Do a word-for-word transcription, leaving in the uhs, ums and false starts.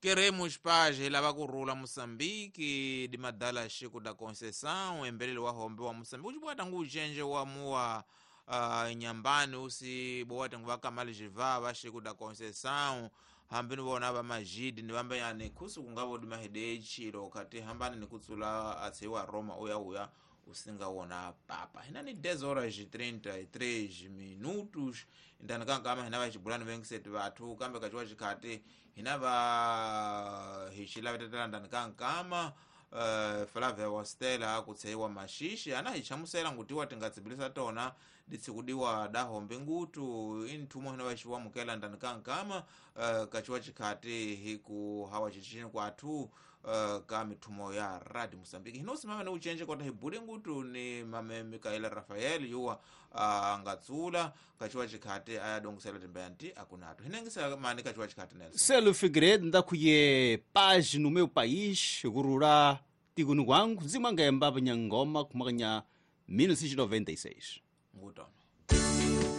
Queremos paz, lava kurula Moçambique, de madala Chico da Conceição, embelele wa hombe wa Moçambique. Ujibuata ngu ujenje wa mua uh, nyambani usi buwate ngu waka mali jivava Chico da Conceição. Hambini wana ba majidi ni wamba ya nekusu kungabo di mahide chiro kati hambani nekutsula asewa Roma uya uya usinga wana papa. Hina ni dez horas e trinta e três minutos. Intanaka kama hina wa chibulani venkiseti watu kambe kachua chikati hina wa hishila vetetela ndanaka kama uh, Flavia Wastela kutsewa mashishi ana hichamusela ngutiwa tingatsibilisa tona ditsikudiwa dahombe ngutu intumo hina wa shiwa mukela ndanaka kama uh, kachua chikati hiku hawa chichini kwa atu uh, kama tumo ya radi Moçambique hino simama na uchenje kwa tahiburi ngutu ni mame Mikaela Rafael yuwa uh, ngatsula kachua chikati aya dongu sela timbanti akunatu hinengisa mani kachua chikati Nelson Selo Figueiredo ndakuye paz no meu país gurura tigunu wangu zimanga yambaba nyangoma kumakanya mil novecentos e noventa e seis ngutono